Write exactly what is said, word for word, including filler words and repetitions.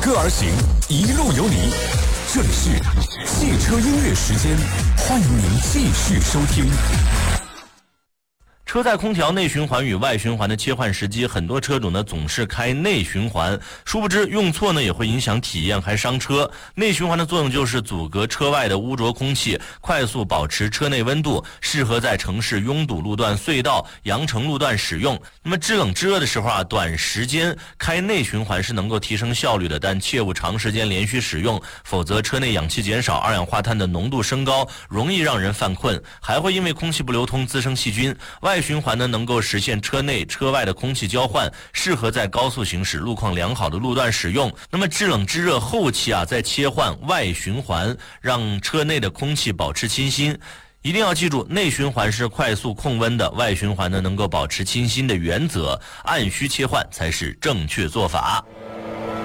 歌而行，一路有你。这里是汽车音乐时间，欢迎您继续收听。 车载空调内循环与外循环的切换时机，很多车主呢总是开内循环，殊不知用错呢也会影响体验，还伤车。内循环的作用就是阻隔车外的污浊空气，快速保持车内温度，适合在城市拥堵路段、隧道、羊城路段使用。那么制冷制热的时候啊，短时间开内循环是能够提升效率的，但切勿长时间连续使用，否则车内氧气减少，二氧化碳的浓度升高，容易让人犯困，还会因为空气不流通滋生细菌。外循环呢能够实现车内车外的空气交换，适合在高速行驶、路况良好的路段使用。那么制冷制热后期啊，再切换外循环，让车内的空气保持清新。一定要记住，内循环是快速控温的，外循环呢能够保持清新的原则，按需切换才是正确做法。